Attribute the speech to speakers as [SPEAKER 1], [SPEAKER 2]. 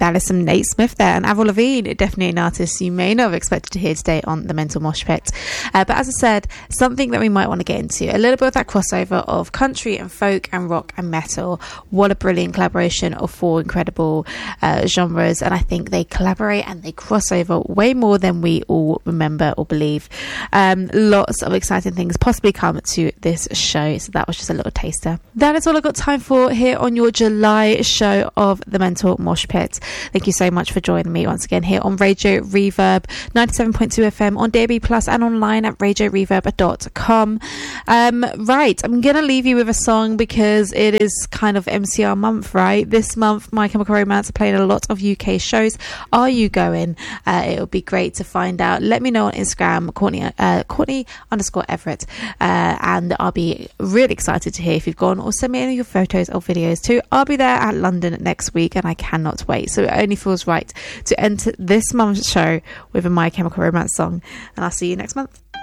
[SPEAKER 1] That is some Nate Smith there, and Avril Lavigne, definitely an artist you may not have expected to hear today on the Mental Mosh Pit. But as I said, something that we might want to get into, a little bit of that crossover of country and folk and rock and metal. What a brilliant collaboration of four incredible genres, and I think they collaborate and they cross over way more than we all remember or believe. Lots of exciting things possibly come to this show, so that was just a little taster. That is all I've got time for here on your July show of the Mental Mosh Pit. Thank you so much for joining me once again here on Radio Reverb 97.2 FM on DAB Plus and online at radioreverb.com. Right, I'm gonna leave you with a song because it is kind of MCR month, right? This month My Chemical Romance are playing a lot of UK shows. Are you going? It'll be great to find out. Let me know on Instagram, Courtney_Everett, and I'll be really excited to hear if you've gone, or send me any of your photos or videos too. I'll be there at London next week and I cannot wait, so it only feels right to enter this month's show with a My Chemical Romance song, and I'll see you next month.